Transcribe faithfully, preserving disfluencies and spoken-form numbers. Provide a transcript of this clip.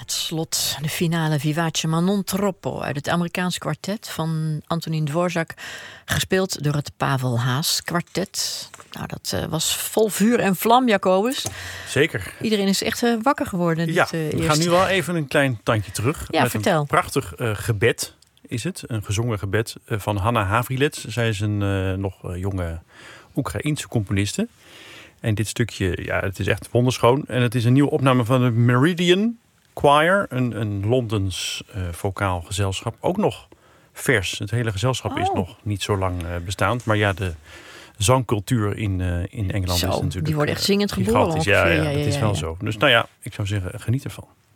Tot slot de finale Vivace ma non troppo uit het Amerikaans kwartet van Antonín Dvořák, gespeeld door het Pavel Haas kwartet. Nou, dat uh, was vol vuur en vlam, Jacobus. Zeker. Iedereen is echt uh, wakker geworden. Ja, dit, uh, we eerst. gaan nu wel even een klein tandje terug. Ja, met vertel. Een prachtig uh, gebed is het. Een gezongen gebed uh, van Hanna Havrilets. Zij is een uh, nog uh, jonge Oekraïense componiste. En dit stukje, ja, het is echt wonderschoon. En het is een nieuwe opname van de Meridian Choir. Een, een Londens uh, vocaal gezelschap. Ook nog vers. Het hele gezelschap oh. is nog niet zo lang uh, bestaand. Maar ja, de zangcultuur in, uh, in Engeland zo, is natuurlijk die wordt echt uh, zingend geboren. gigantisch. Ja, ja, ja, ja, ja, dat is ja, wel ja. zo. Dus nou ja, ik zou zeggen, geniet ervan.